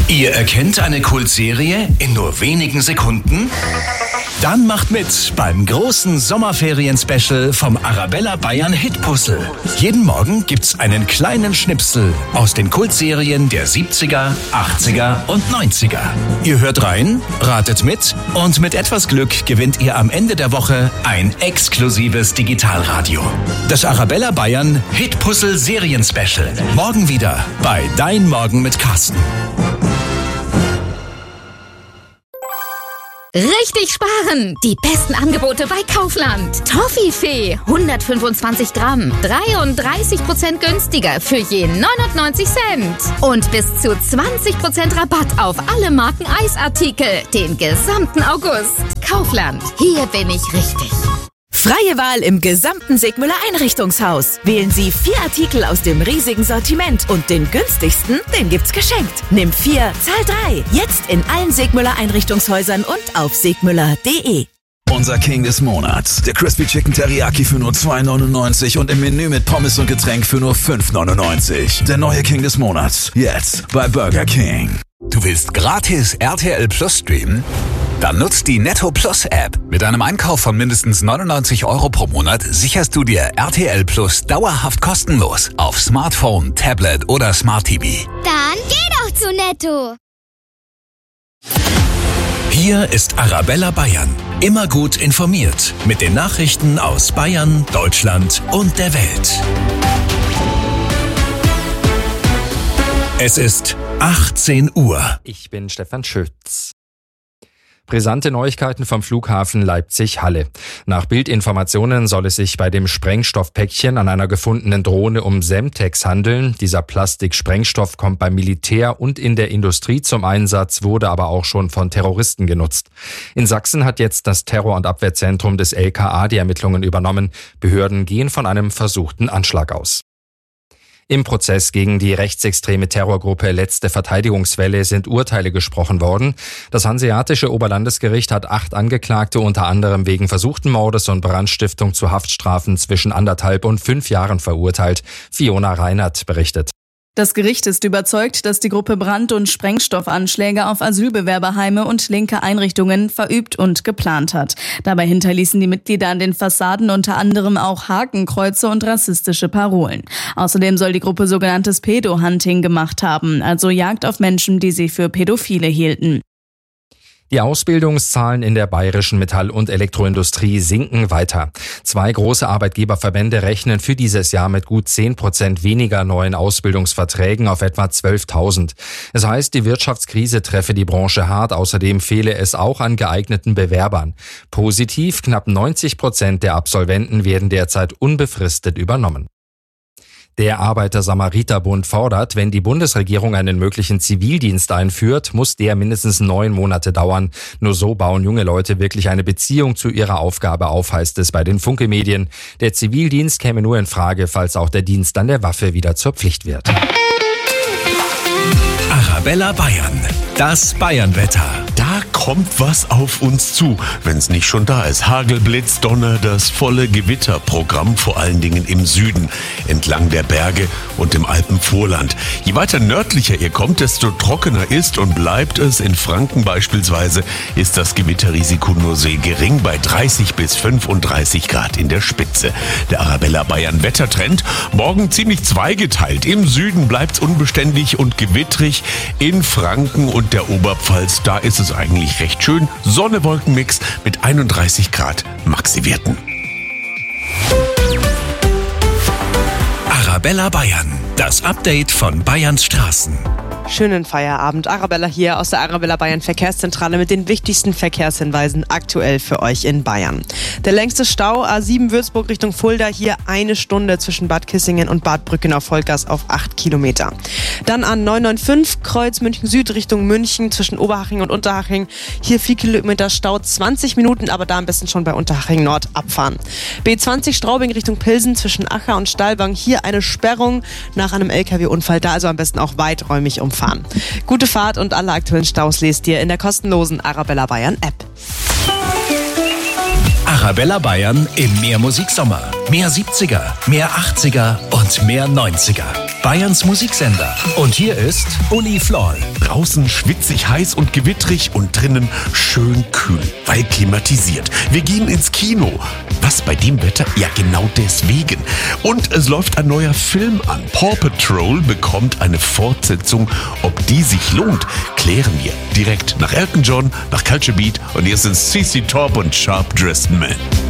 Ihr erkennt eine Kultserie in nur wenigen Sekunden? Dann macht mit beim großen Sommerferien-Special vom Arabella Bayern Hitpuzzle. Jeden Morgen gibt's einen kleinen Schnipsel aus den Kultserien der 70er, 80er und 90er. Ihr hört rein, ratet mit und mit etwas Glück gewinnt ihr am Ende der Woche ein exklusives Digitalradio. Das Arabella Bayern Hitpuzzle Serien-Special. Morgen wieder bei Dein Morgen mit Carsten. Richtig sparen! Die besten Angebote bei Kaufland. Toffifee 125 Gramm, 33% günstiger für je 99 Cent. Und bis zu 20% Rabatt auf alle Marken Eisartikel den gesamten August. Kaufland, hier bin ich richtig. Freie Wahl im gesamten Sigmüller Einrichtungshaus. Wählen Sie 4 Artikel aus dem riesigen Sortiment und den günstigsten, den gibt's geschenkt. Nimm 4, zahl 3. Jetzt in allen Sigmüller Einrichtungshäusern und auf sigmüller.de. Unser King des Monats. Der Crispy Chicken Teriyaki für nur 2,99 und im Menü mit Pommes und Getränk für nur 5,99. Der neue King des Monats. Jetzt bei Burger King. Du willst gratis RTL Plus streamen? Dann nutzt die Netto Plus App. Mit einem Einkauf von mindestens 99 € pro Monat sicherst du dir RTL Plus dauerhaft kostenlos auf Smartphone, Tablet oder Smart TV. Dann geh doch zu Netto. Hier ist Arabella Bayern. Immer gut informiert mit den Nachrichten aus Bayern, Deutschland und der Welt. Es ist 18 Uhr. Ich bin Stefan Schütz. Brisante Neuigkeiten vom Flughafen Leipzig-Halle. Nach Bildinformationen soll es sich bei dem Sprengstoffpäckchen an einer gefundenen Drohne um Semtex handeln. Dieser Plastiksprengstoff kommt beim Militär und in der Industrie zum Einsatz, wurde aber auch schon von Terroristen genutzt. In Sachsen hat jetzt das Terror- und Abwehrzentrum des LKA die Ermittlungen übernommen. Behörden gehen von einem versuchten Anschlag aus. Im Prozess gegen die rechtsextreme Terrorgruppe Letzte Verteidigungswelle sind Urteile gesprochen worden. Das Hanseatische Oberlandesgericht hat 8 Angeklagte unter anderem wegen versuchten Mordes und Brandstiftung zu Haftstrafen zwischen 1,5 und 5 Jahren verurteilt. Fiona Reinert berichtet. Das Gericht ist überzeugt, dass die Gruppe Brand- und Sprengstoffanschläge auf Asylbewerberheime und linke Einrichtungen verübt und geplant hat. Dabei hinterließen die Mitglieder an den Fassaden unter anderem auch Hakenkreuze und rassistische Parolen. Außerdem soll die Gruppe sogenanntes Pedo-Hunting gemacht haben, also Jagd auf Menschen, die sie für Pädophile hielten. Die Ausbildungszahlen in der bayerischen Metall- und Elektroindustrie sinken weiter. 2 große Arbeitgeberverbände rechnen für dieses Jahr mit gut 10% weniger neuen Ausbildungsverträgen auf etwa 12.000. Es heißt, die Wirtschaftskrise treffe die Branche hart, außerdem fehle es auch an geeigneten Bewerbern. Positiv, knapp 90% der Absolventen werden derzeit unbefristet übernommen. Der Arbeiter-Samariter-Bund fordert, wenn die Bundesregierung einen möglichen Zivildienst einführt, muss der mindestens 9 Monate dauern. Nur so bauen junge Leute wirklich eine Beziehung zu ihrer Aufgabe auf, heißt es bei den Funke-Medien. Der Zivildienst käme nur in Frage, falls auch der Dienst an der Waffe wieder zur Pflicht wird. Arabella Bayern, das Bayernwetter. Da kommt was auf uns zu, wenn es nicht schon da ist. Hagel, Blitz, Donner, das volle Gewitterprogramm, vor allen Dingen im Süden, entlang der Berge und im Alpenvorland. Je weiter nördlicher ihr kommt, desto trockener ist und bleibt es. In Franken beispielsweise ist das Gewitterrisiko nur sehr gering, bei 30 bis 35 Grad in der Spitze. Der Arabella Bayern Wettertrend, morgen ziemlich zweigeteilt. Im Süden bleibt's unbeständig und gewittrig. In Franken und der Oberpfalz, da ist es eigentlich recht schön. Sonne-Wolken-Mix mit 31 Grad Maxi-Werten. Arabella Bayern, das Update von Bayerns Straßen. Schönen Feierabend. Arabella hier aus der Arabella Bayern Verkehrszentrale mit den wichtigsten Verkehrshinweisen aktuell für euch in Bayern. Der längste Stau A7 Würzburg Richtung Fulda, hier 1 Stunde zwischen Bad Kissingen und Bad Brücken auf Vollgas auf 8 Kilometer. Dann A995 Kreuz München Süd Richtung München zwischen Oberhaching und Unterhaching. Hier 4 Kilometer Stau, 20 Minuten, aber da am besten schon bei Unterhaching Nord abfahren. B20 Straubing Richtung Pilsen zwischen Acher und Stallbang. Hier eine Sperrung nach einem LKW-Unfall, da also am besten auch weiträumig umfahren. Gute Fahrt und alle aktuellen Staus lest ihr in der kostenlosen Arabella Bayern App. Arabella Bayern im Mehr Musiksommer. Mehr 70er, mehr 80er und mehr 90er. Bayerns Musiksender. Und hier ist Uli Floll. Draußen schwitzig, heiß und gewittrig und drinnen schön kühl, weil klimatisiert. Wir gehen ins Kino. Was bei dem Wetter? Ja, genau deswegen. Und es läuft ein neuer Film an. Paw Patrol bekommt eine Fortsetzung. Ob die sich lohnt, klären wir direkt nach Elton John, nach Culture Beat und hier sind CC Top und Sharp Dressed Man.